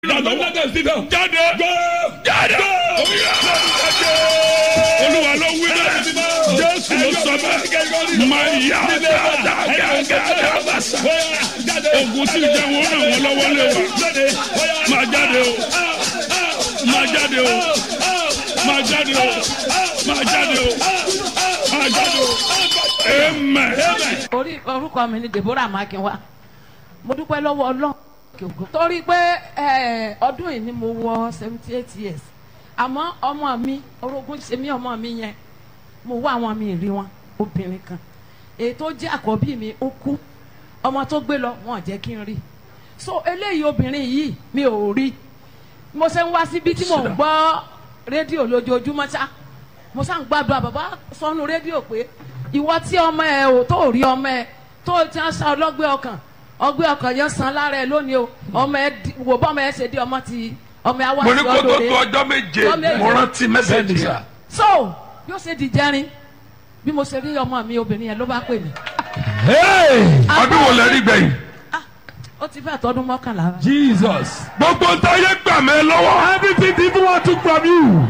Jáde! Olúwa ló wí bẹ́ẹ̀. Jésù ló sọ bẹ́ẹ̀. Máa yá dáadáa bàṣà. Ogun tí ìjà wọn ràn wọ́n lọ́wọ́ lé wa. Máa jáde o. Máa jáde o. Máa jáde o. Máa jáde o. Máa jáde o. Amen. Orúkọ mi ni Deborah Makinwa. Mo dúpẹ́ lọ́wọ́ Ọlọ́run torí pé ọdún yìí ni mo wọ 78 years àmọ́ ọmọ mi orogún ṣe mí ọmọ mi yẹn mo wá àwọn mi rí wọn obìnrin kan èyí tó jẹ́ àkọ́bí mi ó kú ọmọ tó gbé lọ wọn jẹ́ kí n rí so eléyìí obìnrin yìí mi ò rí mo ṣe ń wá síbi tí mo ń gbọ́ rédíò lójoojúmọ́ ṣá mo ṣá ń gbàdúrà bàbá sọnù rédíò pé ìwọ tí ọmọ ẹ ò tó rí ọmọ ẹ tó ti ń ṣá ọlọ́gbẹ́ ọkàn yẹn san lára ẹ lónìí o ọmọ ẹ wò bọ́ ọmọ ẹ ṣe dé ọmọ ti ọmọ ẹ wá sí ọdún rẹ. mo ní kó tó tó ọjọ́ méje mo rántí mẹ́sẹ̀jì yà. so yóò ṣe di jẹrin bí mo ṣe rí ọmọ mi obìnrin yẹn ló bá pè mí. ọdún wo lẹ rí gbẹ̀yìn. ó ti fẹ́ tọdún 11. Jesus. gbogbo ntáyé gbà mí lọ́wọ́. Everything the evil one took from you.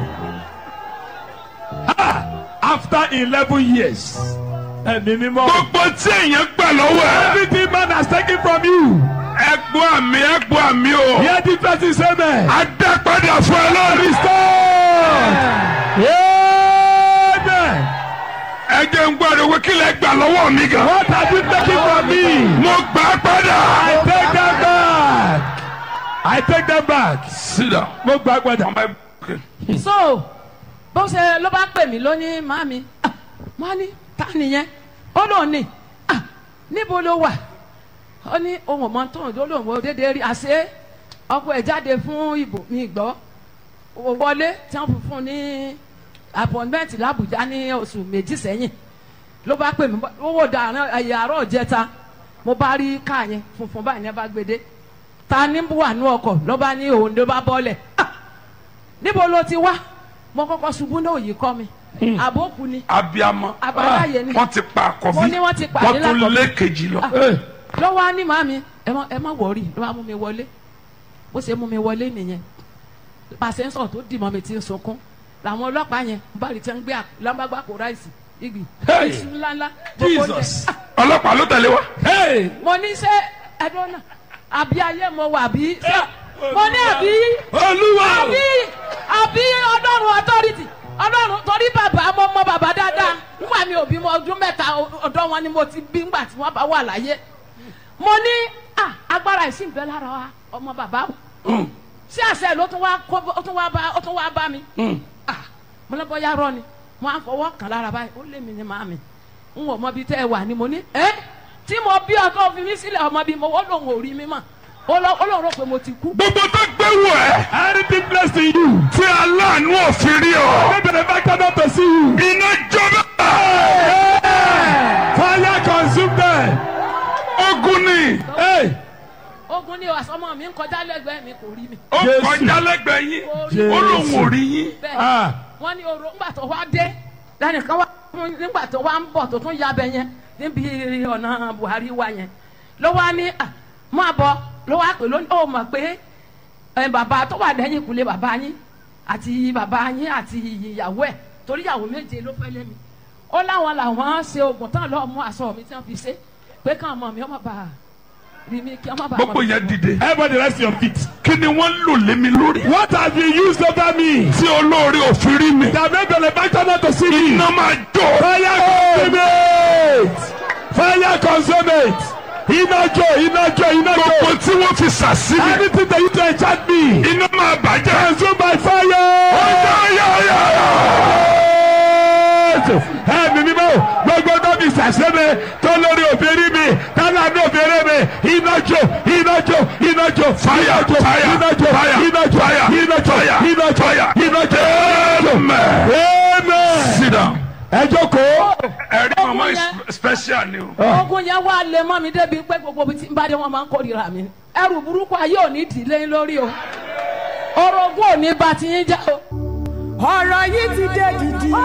After 11 years. Ẹ̀mí mímọ́. gbogbo tí èèyàn gbà lọ́wọ́ ẹ̀. Everything man has taken from you. ẹgbọ́n àmì o. Hear the person say amen. a dá padà fún ẹ lórí. Restore. Amen. ẹ jẹ́ ń gbọ́dọ̀ wí kí lẹ gbà lọ́wọ́ mi gan. What have you taken from me? mo gbà padà. I take them back. I take them back. Sit down. Mo gbà padà. so bó ṣe ló bá pè mí lónìí màmí má ní ta nìyẹn ó lóun ní níbo ló wà ó ní ohun ọmọ tó ń lóun ò déédéé rí àṣé ọkọ ẹ̀ jáde fún ìbò mi gbọ́ wọlé tí wọ́n fún ní appointment l'Abuja ní oṣù méjì sẹ́yìn ló bá pè mí owó dàrán ẹ̀yà àárọ̀ jẹta mo bá rí káà yẹn funfun báyìí ní bá gbédé ta ní wà ní ọkọ̀ ló bá ní òun ló bá bọ́lẹ̀ níbo ló ti wá mo kọ́kọ́ ṣubú náà yìí kọ́ mi àbókù ni abiyamọ àbáláyé ni wọ́n ti pa àkọ́bí mo ní wọ́n ti pàdé wọ́n tún lé kejì lọ. lọ́wọ́ á ní màmí ẹ má wọ̀rí ló bá mú mi wọlé bó ṣe mú mi wọlé nìyẹn pàṣẹsọ tó dì mọ́ mi ti ń sunkún làwọn ọlọ́pàá yẹn bá rí tí wọ́n gbé lámbàgbà kó ráìsì igi iṣu ńláńlá gbogbo Jesus. ọlọ́pàá ló tẹ̀lé wa. mo ní ṣe ẹdọ náà àbí ayé mo wà bí mo ní àbí Olúwa àbí ọlọ́run authority ọlọ́run torí bàbá mo mọ bàbá dáadáa nígbà mi ò bímọ ọdún mẹ́ta ọ̀dọ̀ wọn ni mo ti bí nígbà tí wọ́n bá wà láyé mo ní agbára ìsìn bẹ́ẹ̀ lára wa ọmọ bàbá o sí àṣẹ ló tún wá bá mi mo lọ bọ́ yá rọ ni mo á fọwọ́ kàn lára báyìí ó lé mi ní màmí n ò mọ bí tẹ́ ẹ wà ni mo ní tí mo bí ọkọ fi mí sílẹ̀ ọmọ bí mo wọ́n lòun ò rí mi mọ́ olóòrò pé mo ti kú. gbogbo tó gbé wọ ẹ. Anything blessed in you. tí aláàánú òfin rí ọ. Maybe the fact not to see you. iná jọba. Fire consume them. ogun ni. ogun ni ọmọ mi ń kọjá lẹ́gbẹ̀ẹ́ mi kò rí mi. ó kọjá lẹ́gbẹ̀ẹ́ yín. ó lóun ò rí yín. bẹ́ẹ̀ wọ́n ní oró ńgbà tó wá dé lẹ́nìkan wá nígbà tó wá ń bọ̀ tó tún yabẹ yẹn níbi ọ̀nà Buhari wa yẹn ló wá ní máa bọ̀ ló wá pè lónìí ó mọ̀ pé bàbá tó wà lẹ́yìn ìkúlé bàbá yín àti ìyàwó ẹ̀ torí ìyàwó méje ló fẹ́ lé mi ó láwọn làwọn ṣe oògùn tán lọ́ọ́ mú aṣọ mi tí wọ́n fi ṣe pé káwọn ọmọ mi ọmọ bá rí mi kí ọmọ bá gbogbo yẹn dìde. Everybody rest your feet. kí ni wọ́n lò lé mi lórí. What have you used over me? tí olóore òfin rí mi. That made the fact not to see me. iná máa jó. Fire consume it. Fire consume it. Iná jó. gbogbo tí wọ́n fi sàsí mi. Anything that you do enchant me. iná máa bàjẹ́. Consume by fire. Ẹ̀mí mímọ́ gbogbo tó fi sàṣẹ́mi tó lórí obìnrin mi tálà ní obìnrin mi iná jó. fire. Amen. Sit down. Ẹ jókòó. ẹ̀rí mama is special ni o. ogun yẹn wá lè mọ́ mi débi pé gbogbo bí tí n bá dé wọn máa ń kórìíra mi ẹrù burúkú ayé ò ní dìlé lórí o orogún ò ní bá ti yín já o. ọ̀rọ̀ yìí ti dé dìdì.